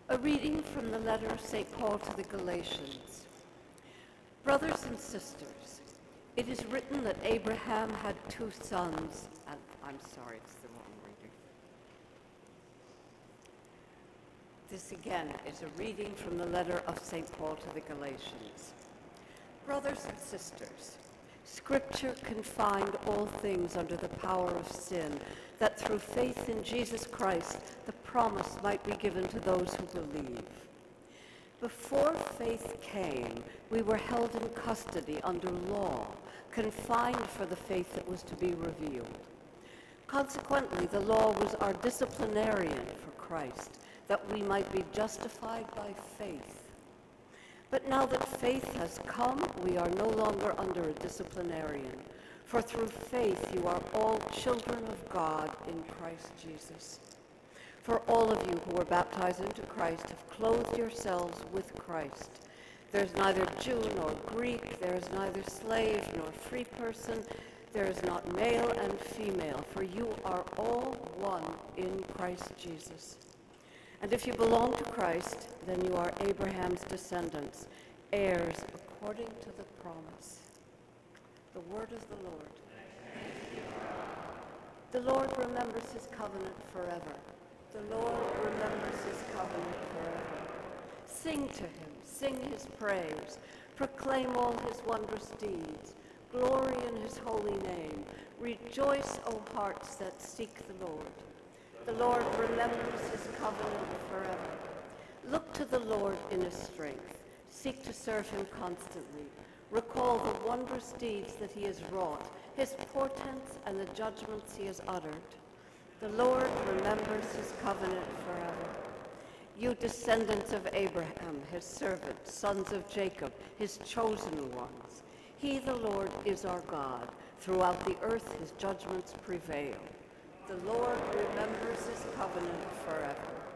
A reading from the letter of St. Paul to the Galatians. Brothers and sisters, it is written that Abraham had two sons, and I'm sorry, it's the wrong reading. This again is a reading from the letter of St. Paul to the Galatians. Brothers and sisters, Scripture can find all things under the power of sin, that through faith in Jesus Christ, the promise might be given to those who believe. Before faith came, we were held in custody under law, confined for the faith that was to be revealed. Consequently, the law was our disciplinarian for Christ, that we might be justified by faith. But now that faith has come, we are no longer under a disciplinarian, for through faith you are all children of God in Christ Jesus. For all of you who were baptized into Christ have clothed yourselves with Christ. There is neither Jew nor Greek, there is neither slave nor free person, there is not male and female, for you are all one in Christ Jesus. And if you belong to Christ, then you are Abraham's descendants, heirs according to the promise. The word of the Lord. The Lord remembers his covenant forever. The Lord remembers his covenant forever. Sing to him, sing his praise, proclaim all his wondrous deeds, glory in his holy name. Rejoice, O hearts that seek the Lord. The Lord remembers his covenant forever. Look to the Lord in his strength. Seek to serve him constantly. Recall the wondrous deeds that he has wrought, his portents and the judgments he has uttered. The Lord remembers his covenant forever. You descendants of Abraham, his servant, sons of Jacob, his chosen ones. He, the Lord, is our God. Throughout the earth his judgments prevail. The Lord remembers his covenant forever.